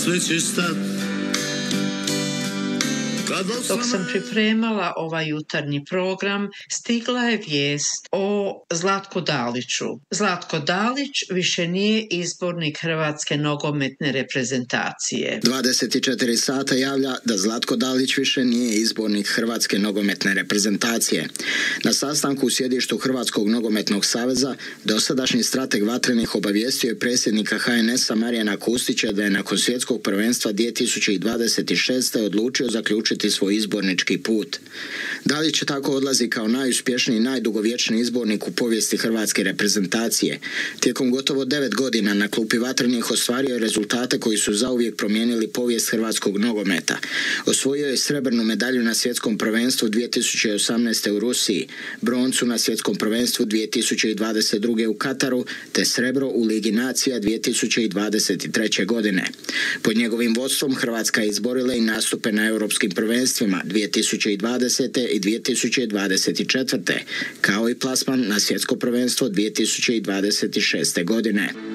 sve će stat. Dok sam pripremala ovaj jutarnji program, stigla je vijest o Zlatku Daliću. Zlatko Dalić više nije izbornik Hrvatske nogometne reprezentacije. 24 sata javlja da Zlatko Dalić više nije izbornik Hrvatske nogometne reprezentacije. Na sastanku u sjedištu Hrvatskog nogometnog saveza dosadašnji strateg Vatrenih obavijestio je predsjednika HNS-a Marijana Kustića da je nakon svjetskog prvenstva 2026. odlučio zaključiti svoj izbornički put. Dalić tako odlazi kao najuspješniji i najdugovječniji izbornik u povijesti hrvatske reprezentacije. Tijekom gotovo 9 godina na klupi Vatrenih ostvario je rezultate koji su zauvijek promijenili povijest hrvatskog nogometa. Osvojio je srebrnu medalju na svjetskom prvenstvu 2018. u Rusiji, broncu na svjetskom prvenstvu 2022. u Kataru, te srebro u Ligi nacija 2023. godine. Pod njegovim vodstvom Hrvatska je izborila i nastupe na europskim prvenstvima 2020. i 2024. kao i plasman na svjetsko prvenstvo 2026. godine.